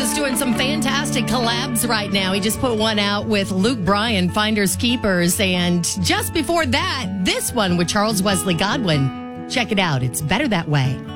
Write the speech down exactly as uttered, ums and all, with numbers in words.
is doing some fantastic collabs right now. He just put one out with Luke Bryan, Finders Keepers. And just before that, this one with Charles Wesley Godwin. Check it out. It's Better That Way.